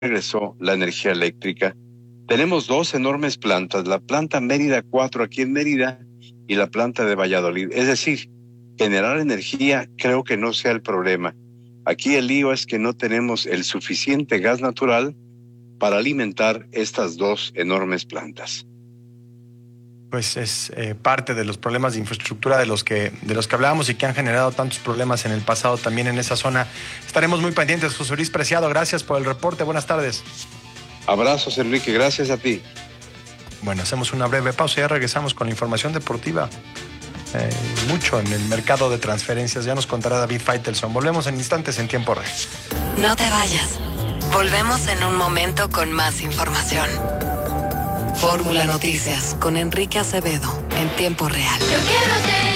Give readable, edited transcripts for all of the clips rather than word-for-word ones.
regresó la energía eléctrica. Tenemos dos enormes plantas, la planta Mérida 4 aquí en Mérida y la planta de Valladolid. Es decir, generar energía creo que no sea el problema. Aquí el lío es que no tenemos el suficiente gas natural para alimentar estas dos enormes plantas. Pues es parte de los problemas de infraestructura de los que hablábamos y que han generado tantos problemas en el pasado también en esa zona. Estaremos muy pendientes. José Luis Preciado, gracias por el reporte. Buenas tardes. Abrazos, Enrique. Gracias a ti. Bueno, hacemos una breve pausa y ya regresamos con la información deportiva. Mucho en el mercado de transferencias. Ya nos contará David Faitelson. Volvemos en instantes en tiempo real. No te vayas. Volvemos en un momento con más información. Fórmula Noticias con Enrique Acevedo en tiempo real. Yo quiero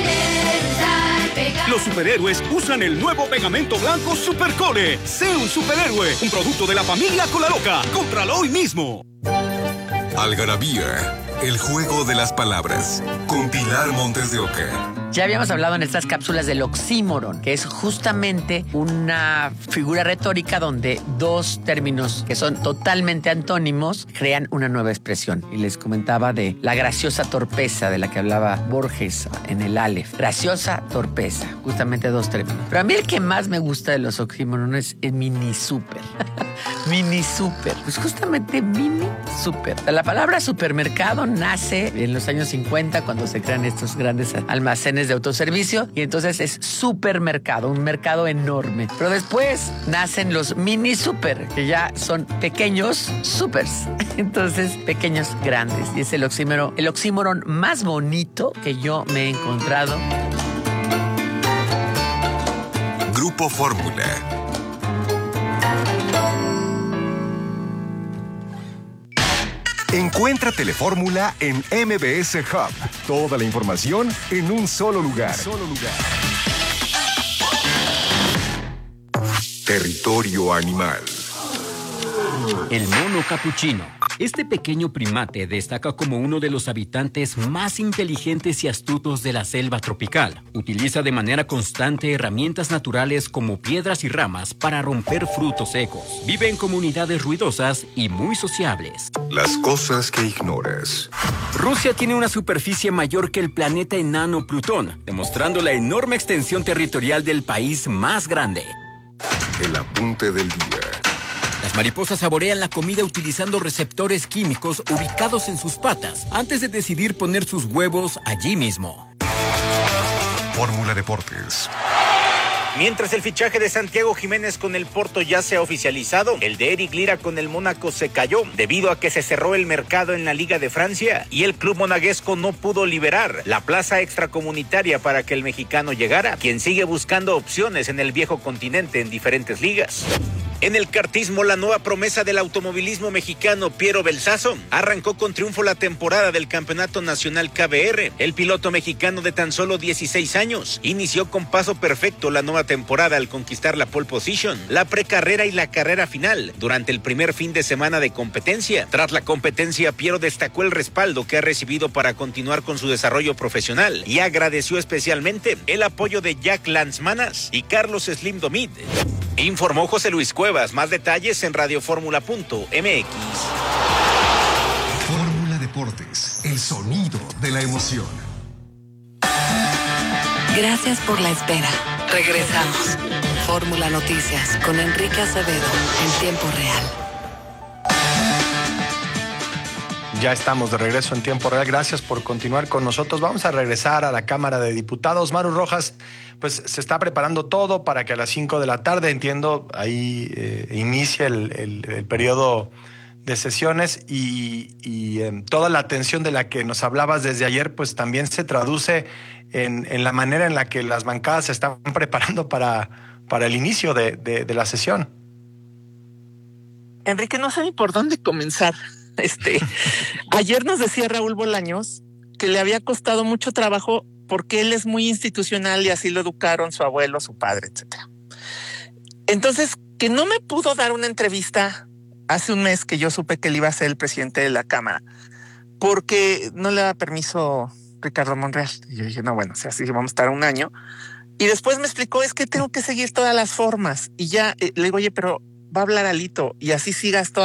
Los superhéroes usan el nuevo pegamento blanco Supercole. Sé un superhéroe, un producto de la familia Colaloca. Cómpralo hoy mismo. Algarabía, el juego de las palabras, con Pilar Montes de Oca. Ya habíamos hablado en estas cápsulas del oxímoron, que es justamente una figura retórica donde dos términos que son totalmente antónimos crean una nueva expresión. Y les comentaba de la graciosa torpeza de la que hablaba Borges en el Aleph. Graciosa torpeza, justamente dos términos. Pero a mí el que más me gusta de los oxímorones es el mini super. Mini super, pues justamente mini super. La palabra supermercado nace en los años 50 cuando se crean estos grandes almacenes de autoservicio y entonces es supermercado, un mercado enorme. Pero después nacen los mini super, que ya son pequeños supers. Entonces, pequeños grandes. Y es el oxímoron más bonito que yo me he encontrado. Grupo Fórmula. Encuentra Telefórmula en MBS Hub. Toda la información en un solo lugar. Territorio animal. El mono capuchino. Este pequeño primate destaca como uno de los habitantes más inteligentes y astutos de la selva tropical. Utiliza de manera constante herramientas naturales como piedras y ramas para romper frutos secos. Vive en comunidades ruidosas y muy sociables. Las cosas que ignoras. Rusia tiene una superficie mayor que el planeta enano Plutón, demostrando la enorme extensión territorial del país más grande. El apunte del día. Las mariposas saborean la comida utilizando receptores químicos ubicados en sus patas antes de decidir poner sus huevos allí mismo. Fórmula Deportes. Mientras el fichaje de Santiago Jiménez con el Porto ya se ha oficializado, el de Eric Lira con el Mónaco se cayó debido a que se cerró el mercado en la Liga de Francia y el club monegasco no pudo liberar la plaza extracomunitaria para que el mexicano llegara, quien sigue buscando opciones en el viejo continente en diferentes ligas. En el kartismo, la nueva promesa del automovilismo mexicano, Piero Belsazo, arrancó con triunfo la temporada del Campeonato Nacional KBR. El piloto mexicano de tan solo 16 años inició con paso perfecto la nueva temporada al conquistar la pole position, la precarrera y la carrera final durante el primer fin de semana de competencia. Tras la competencia, Piero destacó el respaldo que ha recibido para continuar con su desarrollo profesional y agradeció especialmente el apoyo de Jack Lanzmanas y Carlos Slim Domit. Informó José Luis Cuevas. Más detalles en radioformula.mx. Fórmula Deportes, el sonido de la emoción. Gracias por la espera. Regresamos. Fórmula Noticias con Enrique Acevedo en tiempo real. Ya estamos de regreso en tiempo real. Gracias por continuar con nosotros. Vamos a regresar a la Cámara de Diputados. Maru Rojas, pues se está preparando todo para que a las 5 de la tarde, entiendo, ahí inicie el periodo de sesiones y toda la atención de la que nos hablabas desde ayer, pues también se traduce en la manera en la que las bancadas se están preparando para el inicio de la sesión. Enrique, no sé ni por dónde comenzar. Ayer nos decía Raúl Bolaños que le había costado mucho trabajo porque él es muy institucional y así lo educaron su abuelo, su padre, etcétera. Entonces, que no me pudo dar una entrevista hace un mes que yo supe que él iba a ser el presidente de la Cámara porque no le da permiso Ricardo Monreal. Y yo dije, no, bueno, o sea, así vamos a estar un año. Y después me explicó, es que tengo que seguir todas las formas. Y ya le digo, oye, pero va a hablar Alito y así sigas toda